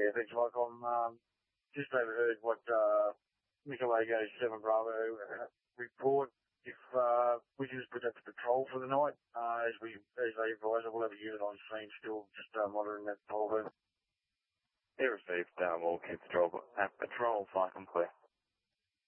Yeah, thanks, Mike. I'm just overheard what Michelago 7 Bravo report. If we can just put that to patrol for the night, as they advise, we'll have a unit on scene still just monitoring that patrol. They received all kids at patrol, flight complete.